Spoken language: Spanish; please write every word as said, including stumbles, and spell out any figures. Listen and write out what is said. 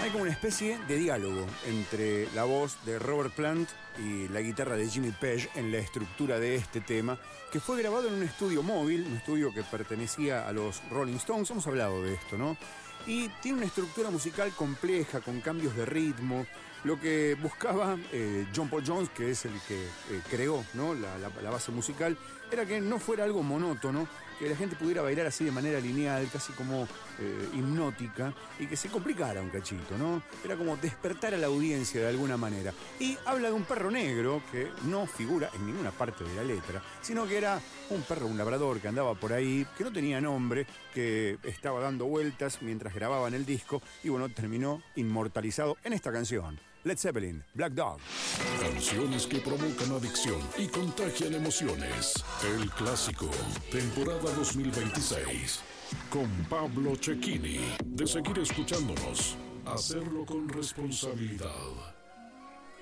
Hay como una especie de diálogo entre la voz de Robert Plant y la guitarra de Jimmy Page en la estructura de este tema, que fue grabado en un estudio móvil, un estudio que pertenecía a los Rolling Stones. Hemos hablado de esto, ¿no? Y tiene una estructura musical compleja, con cambios de ritmo. Lo que buscaba eh, John Paul Jones, que es el que eh, creó, ¿no? la, la, la base musical, era que no fuera algo monótono, que la gente pudiera bailar así de manera lineal, casi como eh, hipnótica, y que se complicara un cachito, ¿no? Era como despertar a la audiencia de alguna manera. Y habla de un perro negro que no figura en ninguna parte de la letra, sino que era un perro, un labrador que andaba por ahí, que no tenía nombre, que estaba dando vueltas mientras grababan el disco, y bueno, terminó inmortalizado en esta canción. Led Zeppelin, Black Dog. Canciones que provocan adicción y contagian emociones. El clásico, temporada dos mil veintiséis. Con Pablo Cecchini. De seguir escuchándonos, hacerlo con responsabilidad.